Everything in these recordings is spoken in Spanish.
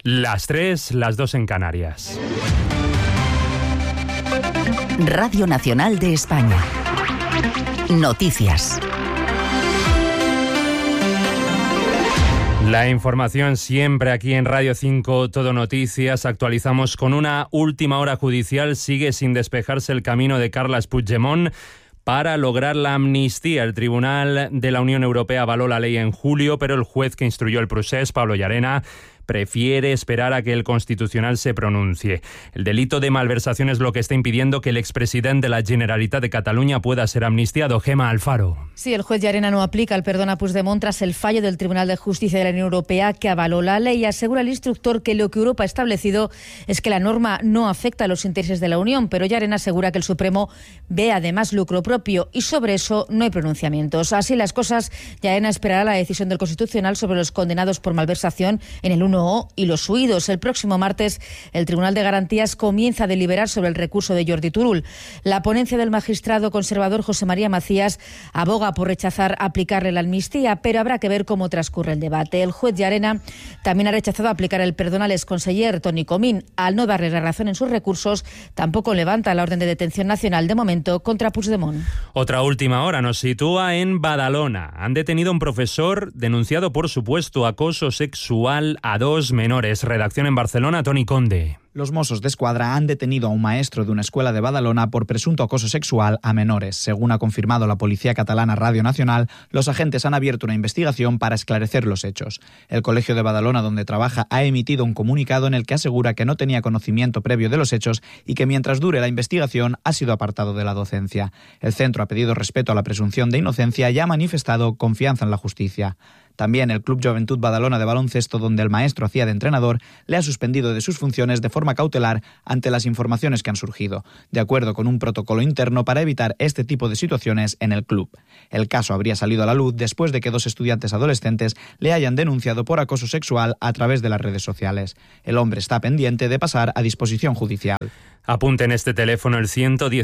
Las 3, las 2 en Canarias. Radio Nacional de España. Noticias. La información siempre aquí en Radio 5, Todo Noticias. Actualizamos con una última hora judicial. Sigue sin despejarse el camino de Carles Puigdemont para lograr la amnistía. El Tribunal de la Unión Europea avaló la ley en julio, pero el juez que instruyó el procés, Pablo Llarena, prefiere esperar a que el Constitucional se pronuncie. El delito de malversación es lo que está impidiendo que el expresidente de la Generalitat de Cataluña pueda ser amnistiado. Gemma Alfaro. Sí, el juez Llarena no aplica el perdón a Puigdemont tras el fallo del Tribunal de Justicia de la Unión Europea que avaló la ley y asegura el instructor que lo que Europa ha establecido es que la norma no afecta a los intereses de la Unión, pero Llarena asegura que el Supremo ve además lucro propio y sobre eso no hay pronunciamientos. Así las cosas, Llarena esperará la decisión del Constitucional sobre los condenados por malversación en el 1O y los huidos. El próximo martes, el Tribunal de Garantías comienza a deliberar sobre el recurso de Jordi Turull. La ponencia del magistrado conservador José María Macías aboga por rechazar aplicarle la amnistía, pero habrá que ver cómo transcurre el debate. El juez Llarena también ha rechazado aplicar el perdón al exconseller Toni Comín. Al no darle la razón en sus recursos, tampoco levanta la orden de detención nacional de momento contra Puigdemont. Otra última hora nos sitúa en Badalona. Han detenido a un profesor denunciado por supuesto acoso sexual a 2 menores. Redacción en Barcelona, Toni Conde. Los Mossos d'Esquadra han detenido a un maestro de una escuela de Badalona por presunto acoso sexual a menores. Según ha confirmado la policía catalana Radio Nacional, los agentes han abierto una investigación para esclarecer los hechos. El colegio de Badalona, donde trabaja, ha emitido un comunicado en el que asegura que no tenía conocimiento previo de los hechos y que mientras dure la investigación ha sido apartado de la docencia. El centro ha pedido respeto a la presunción de inocencia y ha manifestado confianza en la justicia. También el Club Joventut Badalona de baloncesto, donde el maestro hacía de entrenador, le ha suspendido de sus funciones de forma cautelar ante las informaciones que han surgido, de acuerdo con un protocolo interno para evitar este tipo de situaciones en el club. El caso habría salido a la luz después de que 2 estudiantes adolescentes le hayan denunciado por acoso sexual a través de las redes sociales. El hombre está pendiente de pasar a disposición judicial. Apunten este teléfono, el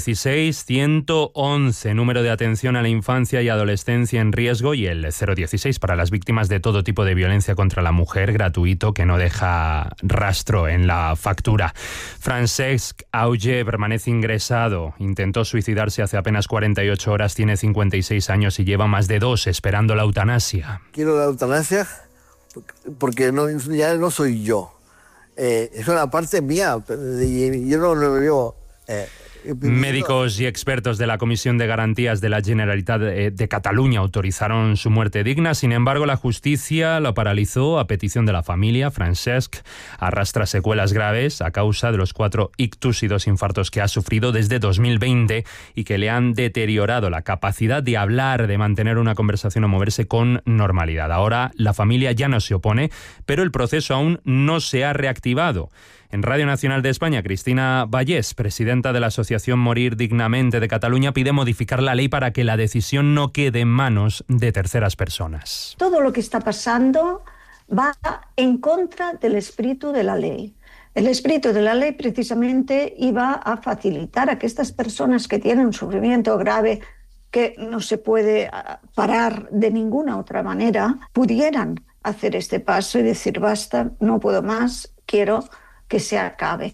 116-111, número de atención a la infancia y adolescencia en riesgo, y el 016 para las víctimas de todo tipo de violencia contra la mujer, gratuito, que no deja rastro en la factura. Francesc Auger permanece ingresado. Intentó suicidarse hace apenas 48 horas, tiene 56 años y lleva más de 2 esperando la eutanasia. Quiero la eutanasia porque ya no soy yo. Es una parte mía, yo no lo veo. Médicos y expertos de la Comisión de Garantías de la Generalitat de Cataluña autorizaron su muerte digna. Sin embargo, la justicia lo paralizó a petición de la familia. Francesc arrastra secuelas graves a causa de los 4 ictus y 2 infartos que ha sufrido desde 2020 y que le han deteriorado la capacidad de hablar, de mantener una conversación o moverse con normalidad. Ahora la familia ya no se opone, pero el proceso aún no se ha reactivado. En Radio Nacional de España, Cristina Vallés, presidenta de la Asociación Morir Dignamente de Cataluña, pide modificar la ley para que la decisión no quede en manos de terceras personas. Todo lo que está pasando va en contra del espíritu de la ley. El espíritu de la ley precisamente iba a facilitar a que estas personas que tienen un sufrimiento grave que no se puede parar de ninguna otra manera, pudieran hacer este paso y decir basta, no puedo más, quiero que se acabe.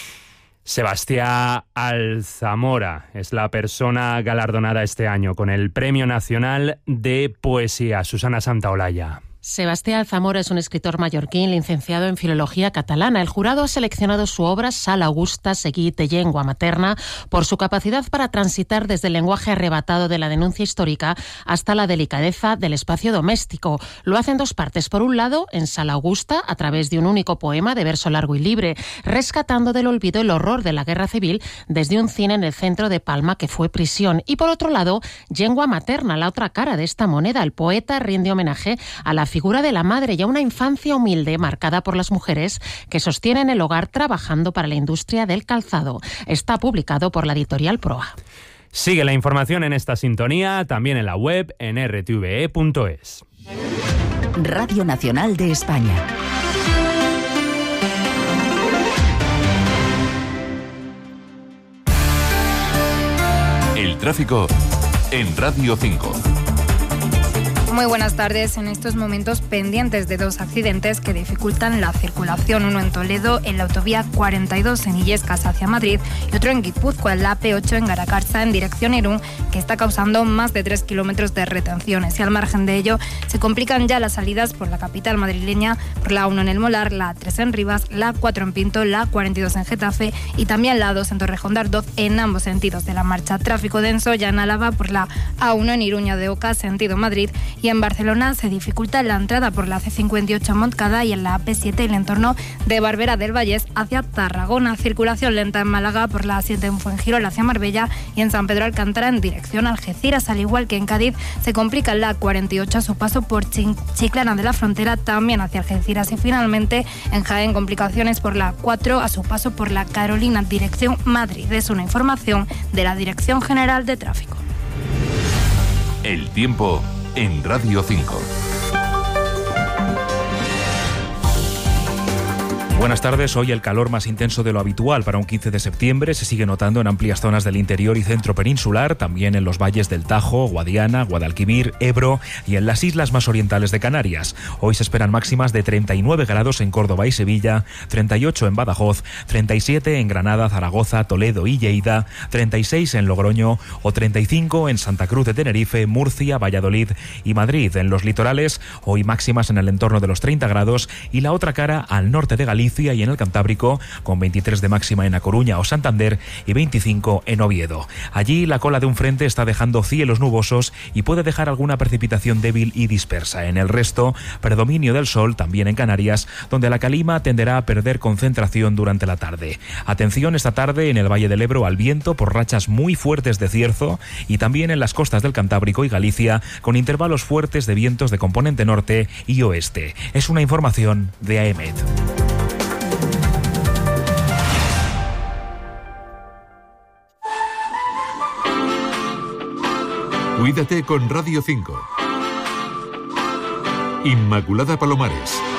Sebastián Alzamora es la persona galardonada este año con el Premio Nacional de Poesía. Susana Santaolalla. Sebastián Alzamora es un escritor mallorquín licenciado en Filología Catalana. El jurado ha seleccionado su obra Sal Augusta, seguit de llengua materna, por su capacidad para transitar desde el lenguaje arrebatado de la denuncia histórica hasta la delicadeza del espacio doméstico. Lo hace en 2 partes. Por un lado, en Sal Augusta, a través de un único poema de verso largo y libre, rescatando del olvido el horror de la guerra civil desde un cine en el centro de Palma que fue prisión. Y por otro lado, Llengua materna, la otra cara de esta moneda. El poeta rinde homenaje a la figura de la madre y a una infancia humilde marcada por las mujeres que sostienen el hogar trabajando para la industria del calzado. Está publicado por la editorial Proa. Sigue la información en esta sintonía, también en la web en rtve.es. Radio Nacional de España. El tráfico en Radio 5. Muy buenas tardes. En estos momentos pendientes de 2 accidentes que dificultan la circulación. Uno en Toledo, en la autovía 42 en Illescas hacia Madrid, y otro en Guipúzcoa, en la AP8 en Garakarsa en dirección Irún, que está causando más de 3 kilómetros de retenciones. Y al margen de ello, se complican ya las salidas por la capital madrileña, por la A1 en El Molar, la A3 en Rivas, la A4 en Pinto, la A42 en Getafe y también la A2 en Torrejón de Ardoz en ambos sentidos de la marcha. Tráfico denso ya en Álava por la A1 en Iruña de Oca, sentido Madrid, y en Barcelona se dificulta la entrada por la C58 en Montcada y en la AP7 el entorno de Barbera del Vallés hacia Tarragona. Circulación lenta en Málaga por la A7 en Fuengirola hacia Marbella y en San Pedro Alcántara en dirección Algeciras. Al igual que en Cádiz, se complica la A48 a su paso por Chiclana de la Frontera, también hacia Algeciras. Y finalmente en Jaén, complicaciones por la A4 a su paso por la Carolina dirección Madrid. Es una información de la Dirección General de Tráfico. El tiempo en Radio 5. Buenas tardes. Hoy el calor más intenso de lo habitual para un 15 de septiembre se sigue notando en amplias zonas del interior y centro peninsular, también en los valles del Tajo, Guadiana, Guadalquivir, Ebro y en las islas más orientales de Canarias. Hoy se esperan máximas de 39 grados en Córdoba y Sevilla, 38 en Badajoz, 37 en Granada, Zaragoza, Toledo y Lleida, 36 en Logroño o 35 en Santa Cruz de Tenerife, Murcia, Valladolid y Madrid. En los litorales, hoy máximas en el entorno de los 30 grados y la otra cara al norte de Galicia y en el Cantábrico, con 23 de máxima en A Coruña o Santander y 25 en Oviedo. Allí la cola de un frente está dejando cielos nubosos y puede dejar alguna precipitación débil y dispersa. En el resto, predominio del sol, también en Canarias, donde la calima tenderá a perder concentración durante la tarde. Atención esta tarde en el Valle del Ebro al viento por rachas muy fuertes de cierzo y también en las costas del Cantábrico y Galicia, con intervalos fuertes de vientos de componente norte y oeste. Es una información de AEMET. Cuídate con Radio 5. Inmaculada Palomares.